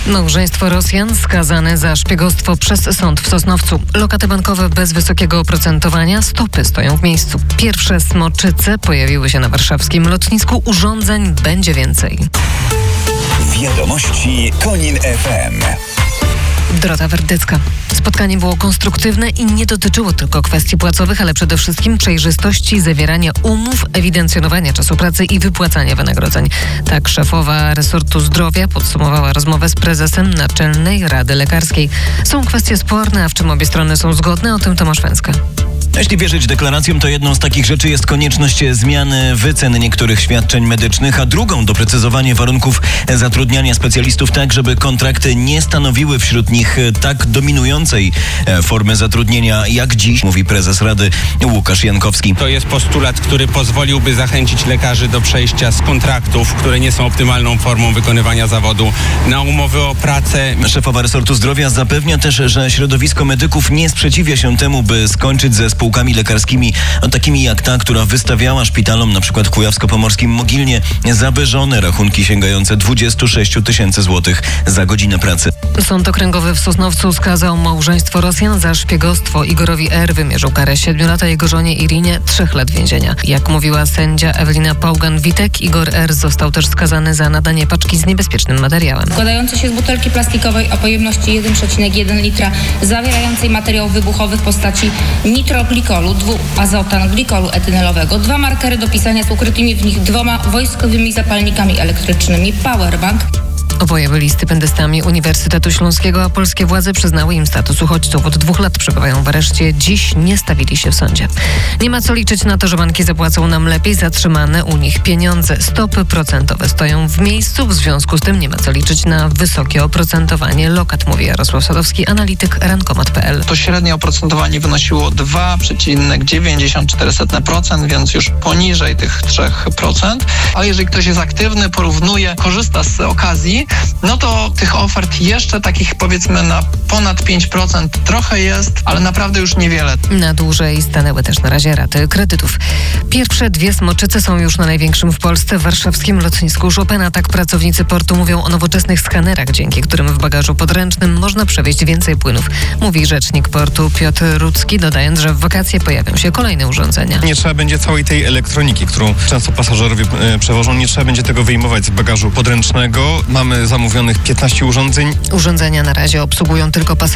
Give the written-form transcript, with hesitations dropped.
Małżeństwo Rosjan skazane za szpiegostwo przez sąd w Sosnowcu. Lokaty bankowe bez wysokiego oprocentowania, stopy stoją w miejscu. Pierwsze smoczyce pojawiły się na warszawskim lotnisku. Urządzeń będzie więcej. Wiadomości Konin FM. Dorota Werdycka. Spotkanie było konstruktywne i nie dotyczyło tylko kwestii płacowych, ale przede wszystkim przejrzystości zawierania umów, ewidencjonowania czasu pracy i wypłacania wynagrodzeń. Tak szefowa resortu zdrowia podsumowała rozmowę z prezesem Naczelnej Rady Lekarskiej. Są kwestie sporne, a w czym obie strony są zgodne, o tym Tomasz Węska. Jeśli wierzyć deklaracjom, to jedną z takich rzeczy jest konieczność zmiany wycen niektórych świadczeń medycznych, a drugą doprecyzowanie warunków zatrudniania specjalistów tak, żeby kontrakty nie stanowiły wśród nich tak dominującej formy zatrudnienia jak dziś, mówi prezes Rady Łukasz Jankowski. To jest postulat, który pozwoliłby zachęcić lekarzy do przejścia z kontraktów, które nie są optymalną formą wykonywania zawodu, na umowy o pracę. Szefowa resortu zdrowia zapewnia też, że środowisko medyków nie sprzeciwia się temu, by skończyć ze spółkami lekarskimi, takimi jak ta, która wystawiała szpitalom, na przykład w Kujawsko-Pomorskim Mogilnie, zawyżone rachunki sięgające 26 000 złotych za godzinę pracy. Sąd Okręgowy w Sosnowcu skazał małżeństwo Rosjan za szpiegostwo. Igorowi R. wymierzył karę 7 lat, a jego żonie Irinie 3 lat więzienia. Jak mówiła sędzia Ewelina Pałgan-Witek, Igor R. został też skazany za nadanie paczki z niebezpiecznym materiałem. Składający się z butelki plastikowej o pojemności 1,1 litra, zawierającej materiał wybuchowy w postaci nitroglikolu, dwuazotan-glikolu etynylowego, 2 markery do pisania z ukrytymi w nich 2 wojskowymi zapalnikami elektrycznymi, powerbank. Oboje byli stypendystami Uniwersytetu Śląskiego, a polskie władze przyznały im status uchodźców. Od 2 lat przebywają w areszcie. Dziś nie stawili się w sądzie. Nie ma co liczyć na to, że banki zapłacą nam lepiej zatrzymane u nich pieniądze. Stopy procentowe stoją w miejscu. W związku z tym nie ma co liczyć na wysokie oprocentowanie lokat, mówi Jarosław Sadowski, analityk Rankomat.pl. To średnie oprocentowanie wynosiło 2,94%, więc już poniżej tych 3%. Ale jeżeli ktoś jest aktywny, porównuje, korzysta z okazji, no to tych ofert jeszcze takich powiedzmy na ponad 5% trochę jest, ale naprawdę już niewiele. Na dłużej stanęły też na razie raty kredytów. Pierwsze 2 smoczyce są już na największym w Polsce warszawskim lotnisku Chopina. Tak pracownicy portu mówią o nowoczesnych skanerach, dzięki którym w bagażu podręcznym można przewieźć więcej płynów. Mówi rzecznik portu Piotr Rudzki, dodając, że w wakacje pojawią się kolejne urządzenia. Nie trzeba będzie całej tej elektroniki, którą często pasażerowie przewożą, nie trzeba będzie tego wyjmować z bagażu podręcznego. Mamy zamówionych 15 urządzeń. Urządzenia na razie obsługują tylko pasażerów